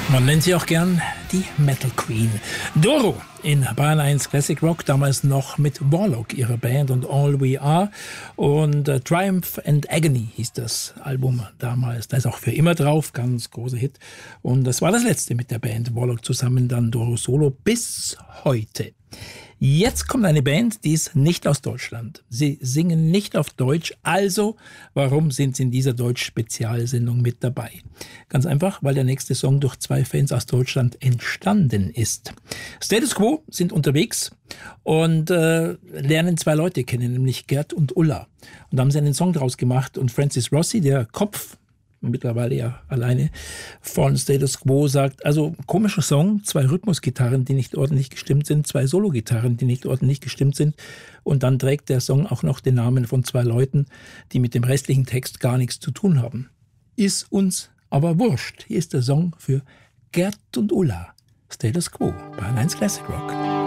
Man nennt sie auch gern die Metal Queen. Doro in Bayern 1 Classic Rock, damals noch mit Warlock, ihrer Band, und All We Are. Und Triumph and Agony hieß das Album damals. Da ist auch Für immer drauf, ganz großer Hit. Und das war das letzte mit der Band Warlock zusammen, dann Doro solo bis heute. Jetzt kommt eine Band, die ist nicht aus Deutschland. Sie singen nicht auf Deutsch, also warum sind sie in dieser Deutsch-Spezialsendung mit dabei? Ganz einfach, weil der nächste Song durch zwei Fans aus Deutschland entstanden ist. Status Quo sind unterwegs und lernen zwei Leute kennen, nämlich Gerd und Ulla. Und da haben sie einen Song draus gemacht und Francis Rossi, der Kopf, mittlerweile ja alleine, von Status Quo, sagt, also komischer Song, zwei Rhythmusgitarren, die nicht ordentlich gestimmt sind, zwei Sologitarren, die nicht ordentlich gestimmt sind, und dann trägt der Song auch noch den Namen von zwei Leuten, die mit dem restlichen Text gar nichts zu tun haben. Ist uns aber wurscht. Hier ist der Song für Gerd und Ulla. Status Quo bei 1 Classic Rock.